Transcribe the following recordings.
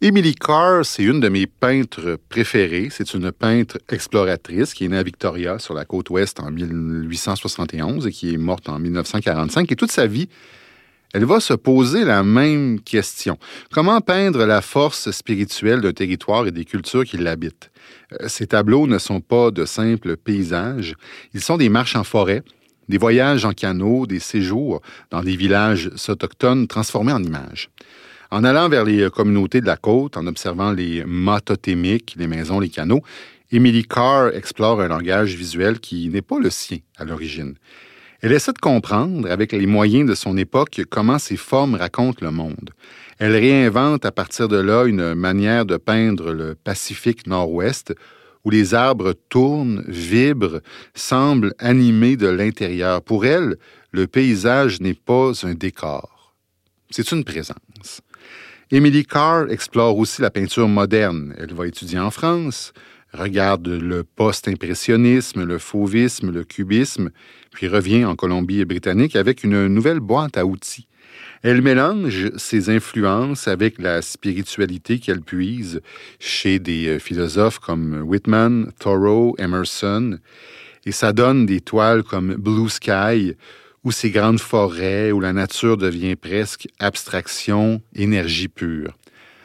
Emily Carr, c'est une de mes peintres préférées. C'est une peintre exploratrice qui est née à Victoria, sur la côte ouest, en 1871 et qui est morte en 1945. Et toute sa vie, elle va se poser la même question. Comment peindre la force spirituelle d'un territoire et des cultures qui l'habitent? Ces tableaux ne sont pas de simples paysages. Ils sont des marches en forêt, des voyages en canot, des séjours dans des villages autochtones transformés en images. En allant vers les communautés de la côte, en observant les mâts totémiques, les maisons, les canaux, Emily Carr explore un langage visuel qui n'est pas le sien à l'origine. Elle essaie de comprendre, avec les moyens de son époque, comment ces formes racontent le monde. Elle réinvente à partir de là une manière de peindre le Pacifique Nord-Ouest, où les arbres tournent, vibrent, semblent animés de l'intérieur. Pour elle, le paysage n'est pas un décor, c'est une présence. Emily Carr explore aussi la peinture moderne. Elle va étudier en France, regarde le post-impressionnisme, le fauvisme, le cubisme, puis revient en Colombie-Britannique avec une nouvelle boîte à outils. Elle mélange ses influences avec la spiritualité qu'elle puise chez des philosophes comme Whitman, Thoreau, Emerson, et ça donne des toiles comme Blue Sky, où ces grandes forêts, où la nature devient presque abstraction, énergie pure.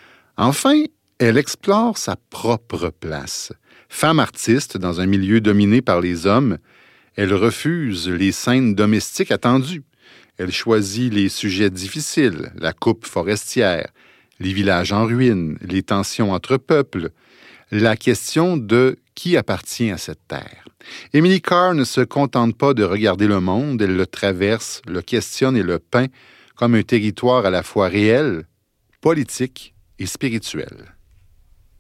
Enfin, elle explore sa propre place. Femme artiste dans un milieu dominé par les hommes, elle refuse les scènes domestiques attendues. Elle choisit les sujets difficiles, la coupe forestière, les villages en ruine, les tensions entre peuples, la question de qui appartient à cette terre. Emily Carr ne se contente pas de regarder le monde, elle le traverse, le questionne et le peint comme un territoire à la fois réel, politique et spirituel.